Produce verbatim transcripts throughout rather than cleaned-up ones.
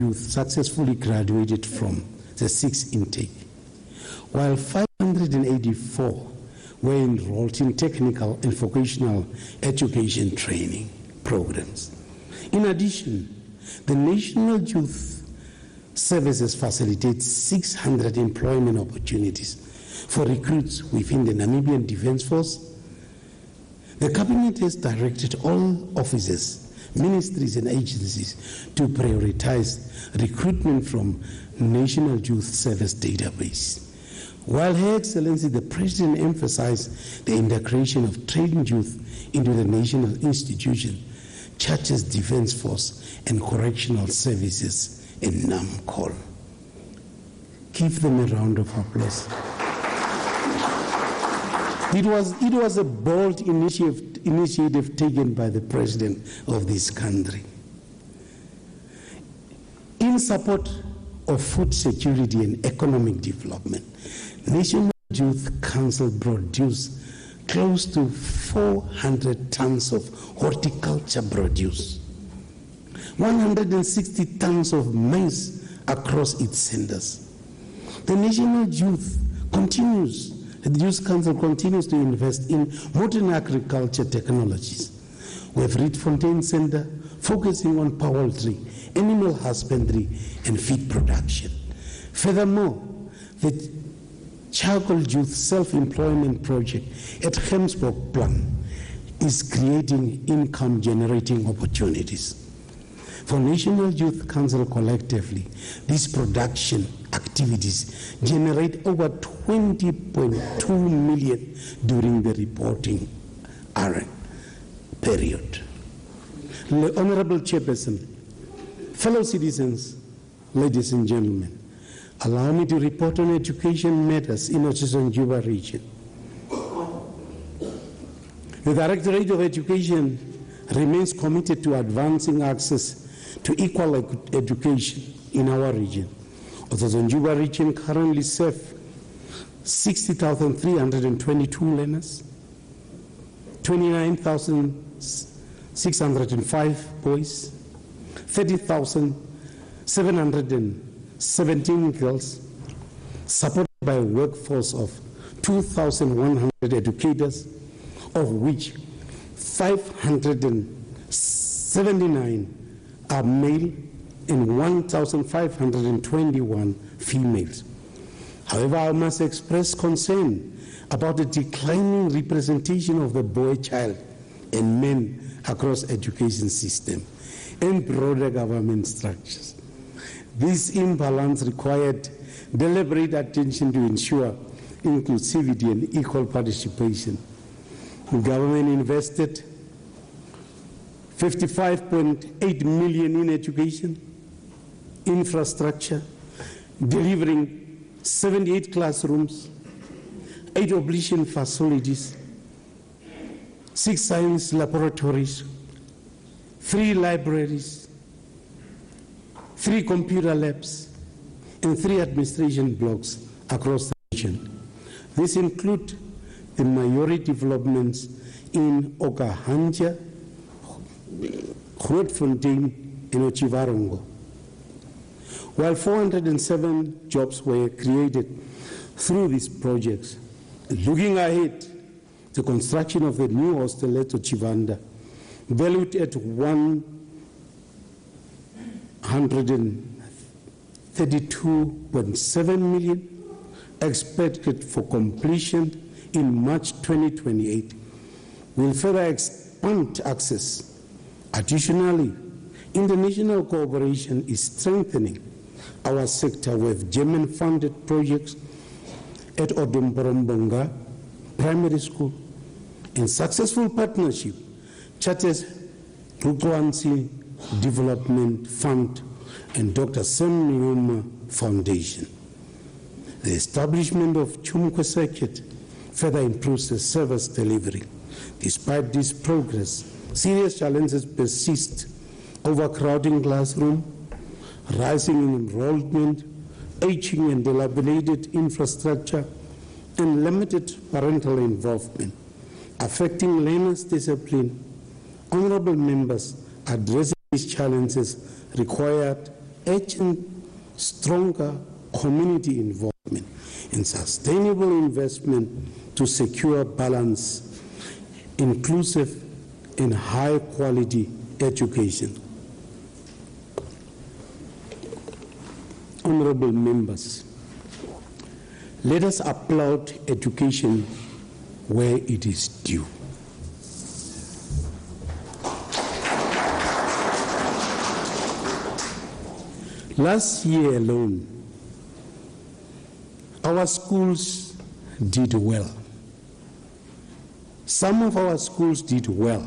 youth successfully graduated from the sixth intake, while five hundred eighty-four were enrolled in technical and vocational education training programs. In addition, the National Youth Services facilitates six hundred employment opportunities for recruits within the Namibian Defence Force. The Cabinet has directed all offices, ministries and agencies to prioritize recruitment from National Youth Service database. While Her Excellency the President emphasized the integration of trained youth into the national institution, Churches, Defence Force and Correctional Services in NAMCOL. Give them a round of applause. It was, it was a bold initiative, initiative taken by the President of this country. In support of food security and economic development, National Youth Council produced close to four hundred tons of horticulture produce, one hundred sixty tons of maize across its centers. The National Youth continues, the Youth Council continues to invest in modern agriculture technologies. We have Rietfontein Center focusing on poultry, animal husbandry, and feed production. Furthermore, the Charcoal Youth Self-Employment Project at Gemsbok is creating income-generating opportunities. For National Youth Council collectively, these production activities generate over twenty point two million during the reporting period. The Honorable Chairperson, fellow citizens, ladies and gentlemen, allow me to report on education matters in Otjozondjuba region. The Directorate of Education remains committed to advancing access to equal education in our region. Otjozondjuba region currently serves sixty thousand three hundred twenty-two learners, twenty-nine thousand six hundred five boys, thirty thousand seven hundred seventeen girls, supported by a workforce of two thousand one hundred educators, of which five hundred seventy-nine are male and one thousand five hundred twenty-one females. However, I must express concern about the declining representation of the boy child and men across education system and broader government structures. This imbalance required deliberate attention to ensure inclusivity and equal participation. The government invested fifty-five point eight million in education, infrastructure, delivering seventy-eight classrooms, eight obligation facilities, six science laboratories, three libraries, three computer labs, and three administration blocks across the region. This includes the majority developments in Okahanja, Grootfontein, and Otjiwarongo. While four hundred seven jobs were created through these projects, looking ahead, the construction of the new hostel at Chivanda, valued at one hundred thirty-two point seven million, expected for completion in March twenty twenty-eight, will further expand access. Additionally, international cooperation is strengthening our sector with German-funded projects at Odumborombonga Primary School and successful partnership, such as Rukwansi Development Fund and Doctor Sam Nujoma Foundation. The establishment of Chumkwe Circuit further improves the service delivery. Despite this progress, serious challenges persist: overcrowding classrooms, rising enrollment, aging and dilapidated infrastructure, and limited parental involvement, affecting learners' discipline. Honorable members, addressing these challenges required urgent, stronger community involvement in sustainable investment to secure balance, inclusive and high quality education. Honorable members, let us applaud education where it is due. Last year alone, our schools did well. Some of our schools did well.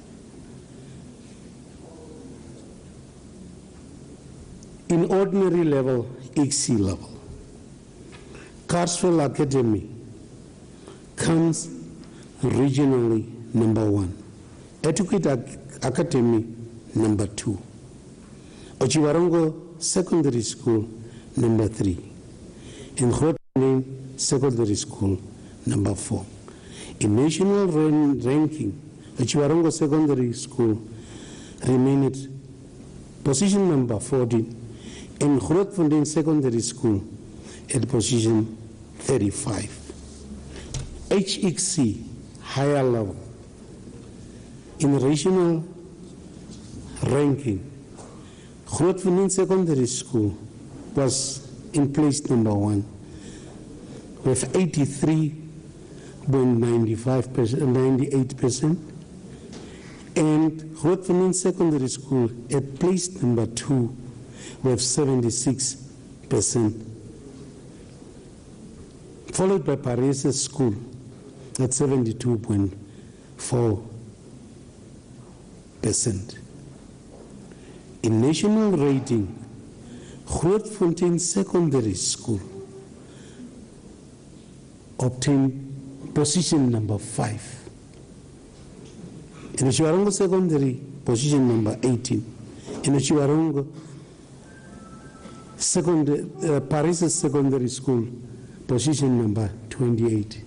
In ordinary level, X C level, Carswell Academy comes regionally number one. Educate Academy number two. Ochiwarongo Secondary School number three. And Grootfontein Secondary School number four. In national ranking, Ochiwarongo Secondary School remained position number fourteen, and Grootfontein Secondary School at position thirty-five. H X C, higher level. In regional ranking, Grootfontein Secondary School was in place number one with eighty-three point nine five percent, ninety-eight percent, and Grootfontein Secondary School at place number two with seventy-six percent, followed by Parese School at seventy-two point four percent. In national rating, Grootfontein Secondary School obtained position number five. In Ochiwarongo Secondary, position number eighteen. In Ochiwarongo Secondary, uh, Parese Secondary School, position number twenty-eight.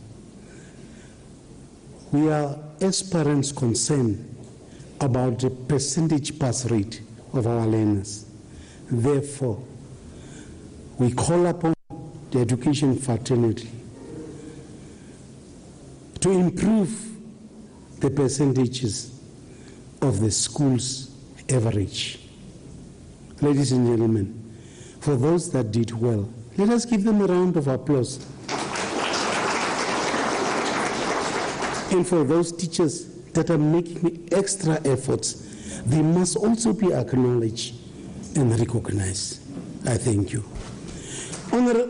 We are, as parents, concerned about the percentage pass rate of our learners. Therefore, we call upon the education fraternity to improve the percentages of the school's average. Ladies and gentlemen, for those that did well, let us give them a round of applause. And for those teachers that are making extra efforts, they must also be acknowledged and recognized. I thank you. Honor-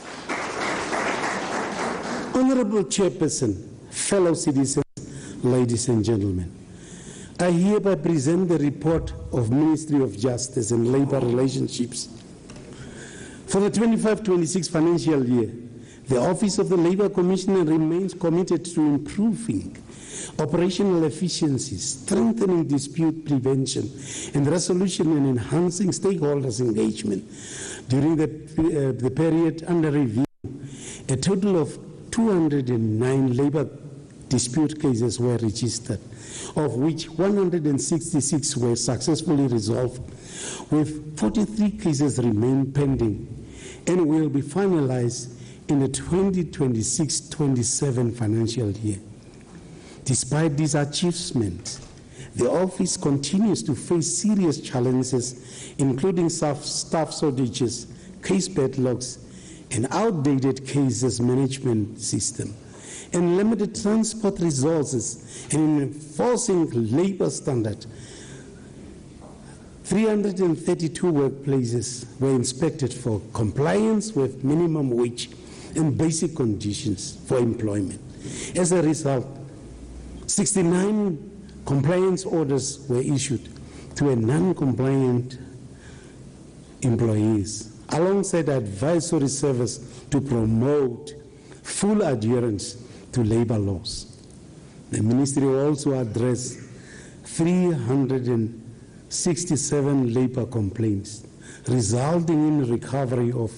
Honorable Chairperson, fellow citizens, ladies and gentlemen, I hereby present the report of Ministry of Justice and Labor Relationships. For the twenty-five twenty-six financial year, the Office of the Labor Commissioner remains committed to improving operational efficiency, strengthening dispute prevention and resolution, and enhancing stakeholders' engagement. During the, uh, the period under review, a total of two hundred nine labor dispute cases were registered, of which one hundred sixty-six were successfully resolved, with forty-three cases remain pending and will be finalized in the twenty twenty-six twenty-seven financial year. Despite these achievements, the office continues to face serious challenges, including staff, staff shortages, case backlogs, an outdated cases management system, and limited transport resources, and in enforcing labor standards. three hundred thirty-two workplaces were inspected for compliance with minimum wage and basic conditions for employment. As a result, sixty-nine compliance orders were issued to a non-compliant employees, alongside advisory service to promote full adherence to labor laws. The ministry also addressed three hundred sixty-seven labor complaints, resulting in recovery of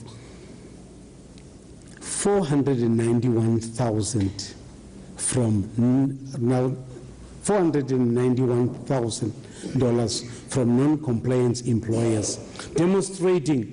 four hundred ninety-one thousand from now four hundred ninety-one thousand dollars from non-compliant employers, demonstrating